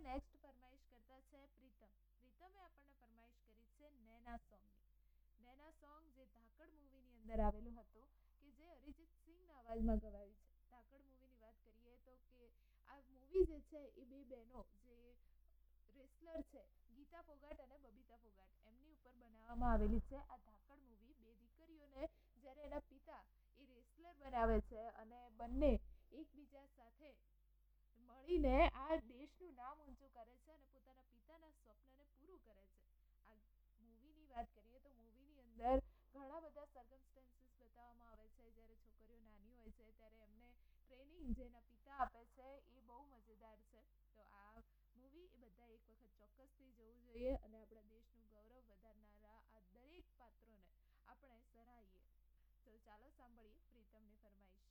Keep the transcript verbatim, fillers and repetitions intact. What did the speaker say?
Next ફરમાઈશ કરતા છે પ્રીતમ. પ્રીતમે આપણને ફરમાઈશ કરી છે નૈના સોંગની. નૈના સોંગ જે ધાકડ મૂવીની અંદર આવેલું હતું કે જે અરિજીત સિંહના અવાજમાં ગવાયું છે. ધાકડ મૂવીની વાત કરીએ તો કે આ મૂવી જે છે એ બે બહેનો જે રેસલર છે ગીતા ફોગાટ અને બબીતા ફોગાટ એમની ઉપર બનાવવામાં આવેલી છે આ ધાકડ મૂવી. બે દીકરીઓને જ્યારે એના પિતા એ રેસલર બનાવે છે અને બંને એકબીજા સાથે મળીને આ દેશનું નામ ઊંચું કરે છે અને પોતાના પિતાના સ્વપ્નને પૂરું કરે છે. આ મૂવીની વાત કરીએ તો મૂવીની અંદર ઘણા બધા સર્કમસ્ટન્સીસ બતાવવામાં આવે છે. જ્યારે છોકરીઓ નાની હોય છે ત્યારે એમને ટ્રેનિંગ જેના પિતા આપે છે એ બહુ મજેદાર છે. તો આ મૂવી એ બધા એક વખત ચોક્કસથી જોવું જોઈએ અને આપણા દેશનું ગૌરવ વધારનારા આ દરેક પાત્રોને આપણે સરાહીએ. તો ચાલો સાંભળીએ પ્રીતમની ફરમાઈશ.